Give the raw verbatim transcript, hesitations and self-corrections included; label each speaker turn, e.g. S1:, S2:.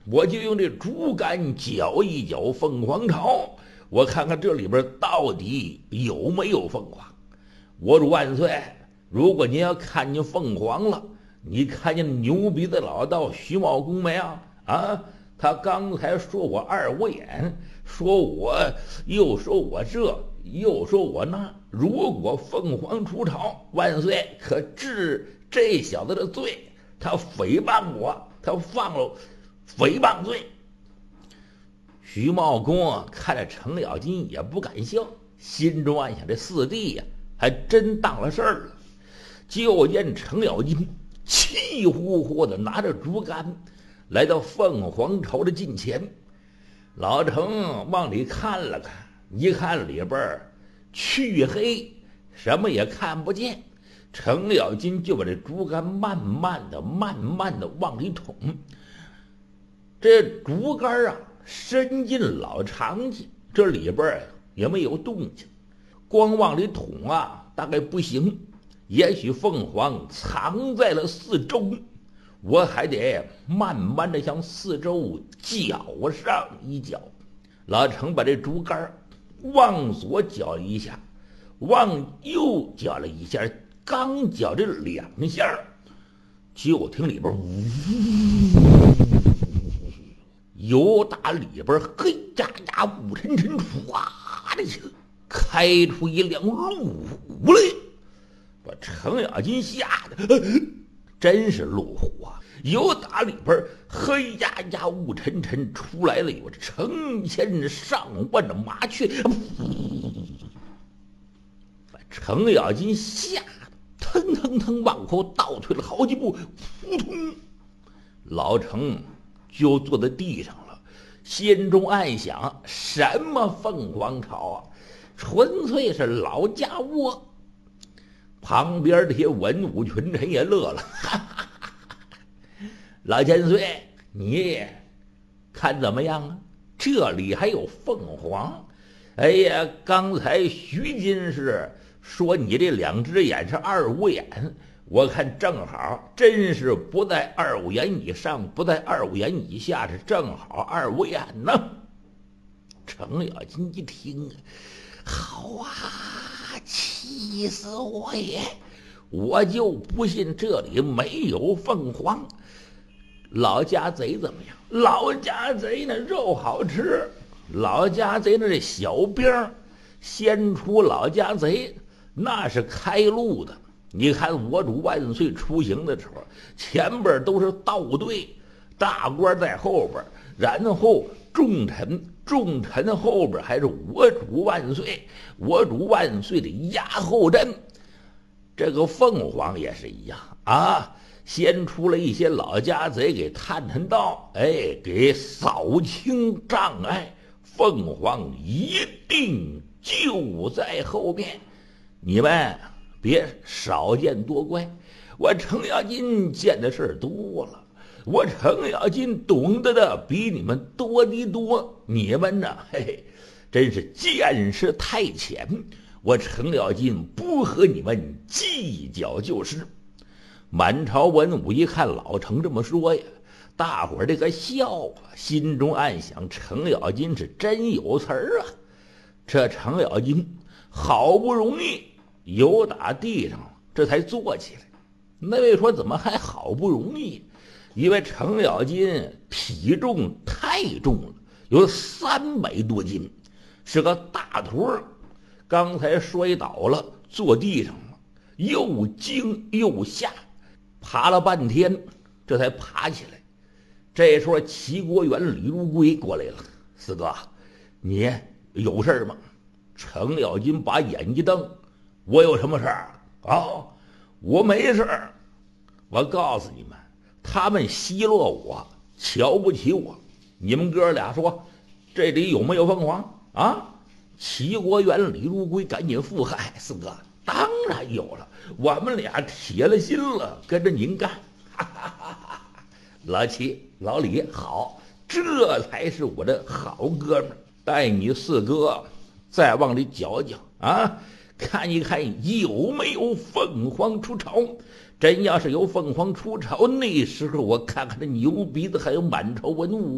S1: 我就用这竹竿搅一搅凤凰巢，我看看这里边到底有没有凤凰。我主万岁，如果您要看见凤凰了，你看见牛鼻子老道徐茂公没有啊？他刚才说我二五眼，说我又说我这又说我那，如果凤凰出巢，万岁可治这小子的罪，他诽谤我，他放了诽谤罪。徐茂公看着程咬金也不敢笑，心中暗想这四弟呀、啊，还真当了事儿了。就见程咬金气呼呼的拿着竹竿来到凤凰巢的近前，老程往里看了看，一看里边黢黑，什么也看不见。程咬金就把这竹竿慢慢的慢慢的往里捅，这竹竿啊伸进老长去，这里边也没有动静，光往里捅啊大概不行，也许凤凰藏在了四周，我还得慢慢的向四周搅上一搅。老程把这竹竿往左搅一下，往右搅了一下，刚搅这两下，就听里边呜，由打里边黑压压雾沉沉唰的起来，开出一辆路虎来，把程咬金吓得、呃、真是路虎啊！由打里边黑压压雾沉沉出来了有成千上万的麻雀，把程咬金吓得腾腾腾往后倒退了好几步，扑通，老程就坐在地上了，心中暗想：什么凤凰巢啊，纯粹是老家窝。旁边这些文武群臣也乐了，哈哈哈哈，老千岁，你看怎么样啊？这里还有凤凰？哎呀，刚才徐进士说你这两只眼是二五眼，我看正好，真是不在二五眼以上，不在二五眼以下，是正好二五眼呢。程咬金一听，好啊，气死我也！我就不信这里没有凤凰。老家贼怎么样？老家贼那肉好吃，老家贼那这小兵先出老家贼，那是开路的。你看我主万岁出行的时候，前边都是道队，大官在后边，然后重臣，重臣后边还是我主万岁，我主万岁的压后阵。这个凤凰也是一样啊，先出了一些老家贼给探探道，哎，给扫清障碍，凤凰一定就在后面。你们别少见多怪，我程咬金见的事多了，我程咬金懂得的比你们多的多，你们呢，嘿嘿，真是见识太浅，我程咬金不和你们计较就是。满朝文武一看老程这么说呀，大伙儿这个笑啊，心中暗想：程咬金是真有词儿啊！这程咬金好不容易由打地上这才坐起来。那位说怎么还好不容易？因为程咬金体重太重了，有三百多斤，是个大坨儿。刚才摔倒了，坐地上了，又惊又吓，爬了半天，这才爬起来。这时候齐国元李如归过来了：“四哥，你有事吗？”程咬金把眼一瞪：“我有什么事儿啊？我没事儿。我告诉你们，他们奚落我，瞧不起我。你们哥俩说，这里有没有凤凰啊？”齐国元李如归赶紧附和：“四哥，当然有了，我们俩铁了心了，跟着您干。”哈哈哈哈，老齐、老李，好，这才是我的好哥们儿。带你四哥再往里搅搅啊，看一看有没有凤凰出巢。真要是有凤凰出巢，那时候我看看这牛鼻子还有满朝文武。